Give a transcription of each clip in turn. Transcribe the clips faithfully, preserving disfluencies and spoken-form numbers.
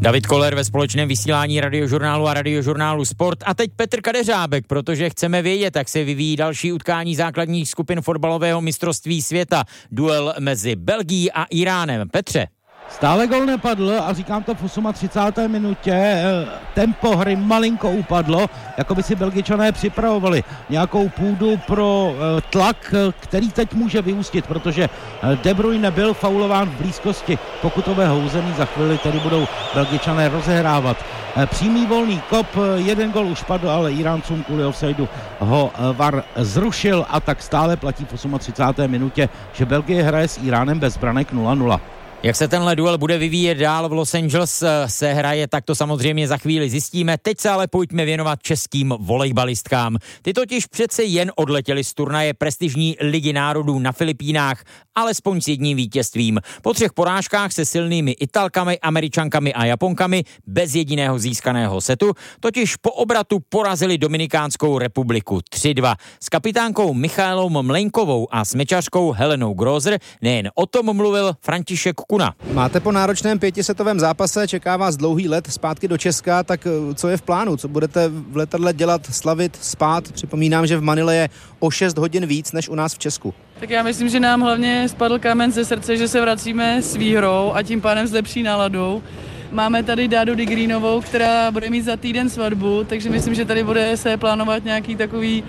David Koller ve společném vysílání Radiožurnálu a Radiožurnálu Sport. A teď Petr Kadeřábek, protože chceme vědět, jak se vyvíjí další utkání základních skupin fotbalového mistrovství světa. Duel mezi Belgií a Iránem. Petře. Stále gol nepadl a říkám to v třicáté osmé minutě. Tempo hry malinko upadlo, jako by si Belgičané připravovali nějakou půdu pro tlak, který teď může vyústit, protože De Bruyne byl faulován v blízkosti pokutového území. Za chvíli tedy budou Belgičané rozehrávat přímý volný kop. Jeden gol už padl, ale Iráncům kvůli offsideu ho V A R zrušil a tak stále platí v třicáté osmé minutě, že Belgie hraje s Iránem bez branek nula nula. Jak se tenhle duel bude vyvíjet dál v Los Angeles se hraje, tak to samozřejmě za chvíli zjistíme. Teď se ale pojďme věnovat českým volejbalistkám. Ty totiž přece jen odletěli z turnaje prestižní Ligy národů na Filipínách, alespoň s jedním vítězstvím. Po třech porážkách se silnými Italkami, Američankami a Japonkami bez jediného získaného setu, totiž po obratu porazili Dominikánskou republiku tři dva. S kapitánkou Michaelou Mlejnkovou a smečařkou Helenou Grozer nejen o tom mluvil František Kuna. Máte po náročném pětisetovém zápase, čeká vás dlouhý let zpátky do Česka, tak co je v plánu? Co budete v letadle dělat, slavit, spát? Připomínám, že v Manile je o šest hodin víc než u nás v Česku. Tak já myslím, že nám hlavně spadl kámen ze srdce, že se vracíme s výhrou a tím pádem s lepší náladou. Máme tady Dádu Digrínovou, která bude mít za týden svatbu, takže myslím, že tady bude se plánovat nějaký takový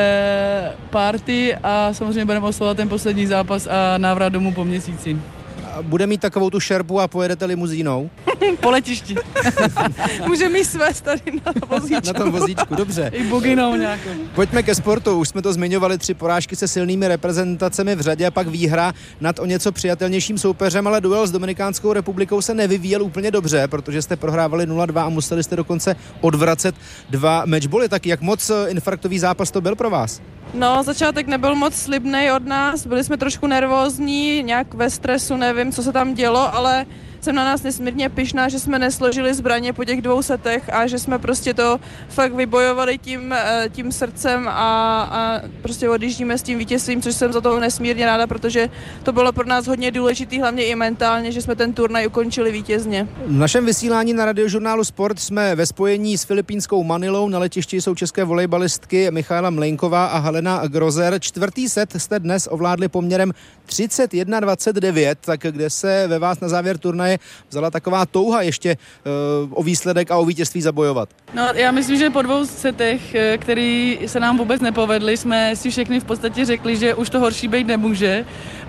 eh, party a samozřejmě budeme oslavovat ten poslední zápas a návrat domů po měsíci. Bude mít takovou tu šerpu a pojedete limuzínou? Po letišti. Můžeme jí svést tady na vozíčku. Na tom vozíčku, dobře. I buginou nějakou. Pojďme ke sportu. Už jsme to zmiňovali, tři porážky se silnými reprezentacemi v řadě a pak výhra nad o něco přijatelnějším soupeřem, ale duel s Dominikánskou republikou se nevyvíjel úplně dobře, protože jste prohrávali nula dva a museli jste dokonce odvracet dva matchbally. Tak jak moc infarktový zápas to byl pro vás? No, začátek nebyl moc slibnej od nás, byli jsme trošku nervózní, nějak ve stresu, nevím, co se tam dělo, ale jsem na nás nesmírně pyšná, že jsme nesložili zbraně po těch dvou setech a že jsme prostě to fakt vybojovali tím, tím srdcem a, a prostě odjíždíme s tím vítězstvím, což jsem za to nesmírně ráda, protože to bylo pro nás hodně důležitý, hlavně i mentálně, že jsme ten turnaj ukončili vítězně. V našem vysílání na Radiožurnálu Sport jsme ve spojení s filipínskou Manilou, na letišti jsou české volejbalistky Michaela Mlejnková a Helena Grozer. Čtvrtý set jste dnes ovládli poměrem třicet jedna dvacet devět, tak kde se ve vás na závěr turnaje vzala taková touha ještě uh, o výsledek a o vítězství zabojovat? No, já myslím, že po dvou setech, který se nám vůbec nepovedly, jsme si všechny v podstatě řekli, že už to horší být nemůže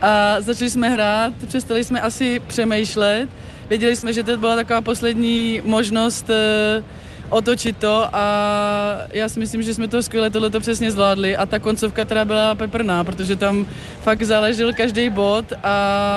a začali jsme hrát, přestali jsme asi přemýšlet, věděli jsme, že to byla taková poslední možnost uh, otočit to a já si myslím, že jsme to skvěle tohleto přesně zvládli a ta koncovka teda byla peprná, protože tam fakt záležel každý bod a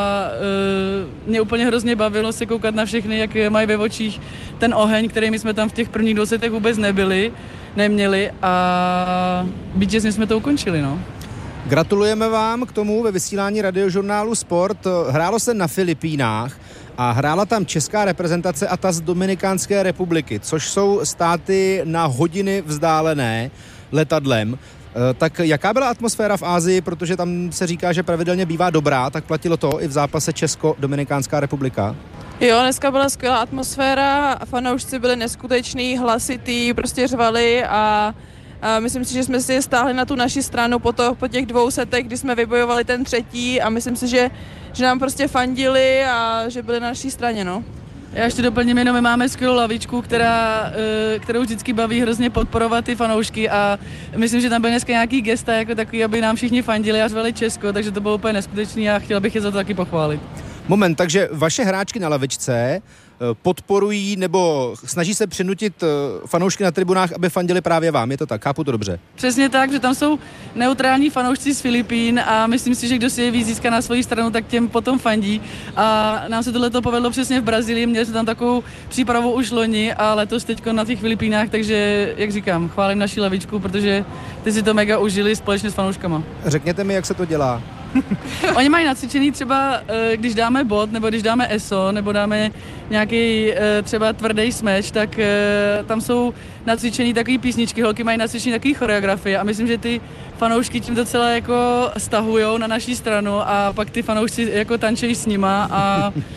e, mě úplně hrozně bavilo se koukat na všechny, jak mají ve očích ten oheň, který my jsme tam v těch prvních dvou setech vůbec nebyli, neměli a vítězně jsme to ukončili, no. Gratulujeme vám k tomu ve vysílání Radiožurnálu Sport. Hrálo se na Filipínách a hrála tam česká reprezentace a ta z Dominikánské republiky, což jsou státy na hodiny vzdálené letadlem. Tak jaká byla atmosféra v Asii, protože tam se říká, že pravidelně bývá dobrá, tak platilo to i v zápase Česko-Dominikánská republika? Jo, dneska byla skvělá atmosféra, fanoušci byli neskuteční, hlasitý, prostě řvali a A myslím si, že jsme si je stáhli na tu naši stranu po, to, po těch dvou setech, kdy jsme vybojovali ten třetí a myslím si, že, že nám prostě fandili a že byli na naší straně, no. Já ještě doplním, jenom my máme skvělou lavičku, která, kterou vždycky baví hrozně podporovat ty fanoušky a myslím, že tam byly dneska nějaký gesta jako takový, aby nám všichni fandili a řvali Česko, takže to bylo úplně neskutečný a chtěla bych je za to taky pochválit. Moment, takže vaše hráčky na lavičce podporují nebo snaží se přinutit fanoušky na tribunách, aby fandili právě vám, je to tak? Chápu to dobře? Přesně tak, že tam jsou neutrální fanoušci z Filipín a myslím si, že kdo si je víc získá na svoji stranu, tak těm potom fandí a nám se tohleto povedlo přesně v Brazílii, měli jsme tam takovou přípravu už loni a letos teďko na těch Filipínách, takže jak říkám, chválím naši lavičku, protože ty si to mega užili společně s fanouškama. Řekněte mi, jak se to dělá. Oni mají nacvičený třeba, když dáme bod, nebo když dáme E S O, nebo dáme nějaký třeba tvrdý smeč, tak tam jsou nacvičený takový písničky, holky mají nacvičený takový choreografie a myslím, že ty fanoušky tím to celé jako stahujou na naší stranu a pak ty fanoušci jako tančejí s nima a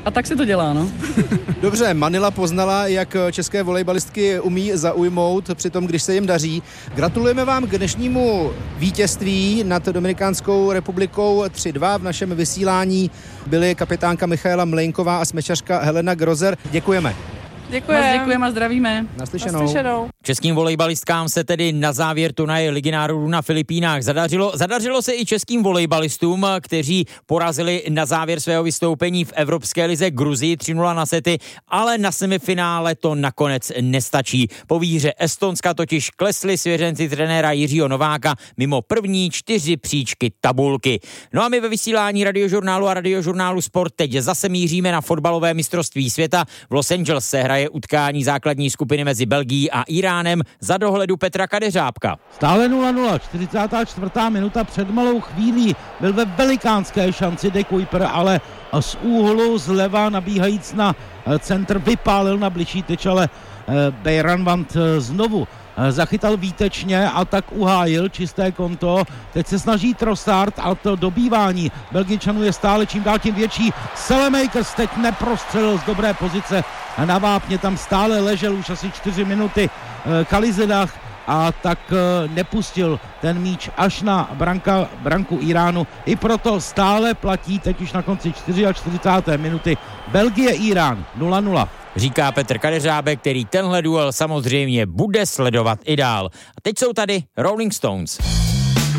A tak se to dělá, no. Dobře, Manila poznala, jak české volejbalistky umí zaujmout při tom, když se jim daří. Gratulujeme vám k dnešnímu vítězství nad Dominikánskou republikou tři dva. V našem vysílání byly kapitánka Michaela Mlejnková a smečařka Helena Grozer. Děkujeme. Děkujeme. Děkujeme a zdravíme. Naslyšenou. Naslyšenou. Českým volejbalistkám se tedy na závěr turnaje Ligy národů na Filipínách zadařilo. Zadařilo se i českým volejbalistům, kteří porazili na závěr svého vystoupení v Evropské lize Gruzii tři nula na sety, ale na semifinále to nakonec nestačí. Po výhře Estonska totiž klesli svěřenci trenéra Jiřího Nováka mimo první čtyři příčky tabulky. No a my ve vysílání Radiožurnálu a Radiožurnálu Sport teď zase míříme na fotbalové mistrovství světa. V Los Angeles se hraje utkání základní skupiny mezi Belgií a Iránem za dohledu Petra Kadeřábka. Stále nula nula, čtyřicátá čtvrtá minuta, před malou chvílí byl ve velikánské šanci De Kuyper, ale z úhlu zleva nabíhajíc na centr vypálil na bližší tyč, ale Beiranvand znovu zachytal výtečně a tak uhájil čisté konto. Teď se snaží Trossard a to dobývání Belgičanů je stále čím dál tím větší. Selemakers teď neprostřelil z dobré pozice na vápně, tam stále ležel už asi čtyři minuty Kalizedach a tak nepustil ten míč až na branka, branku Iránu. I proto stále platí teď už na konci čtyřicáté čtyřité minuty Belgie-Irán nula nula. Říká Petr Kadeřábek, který tenhle duel samozřejmě bude sledovat i dál. A teď jsou tady Rolling Stones.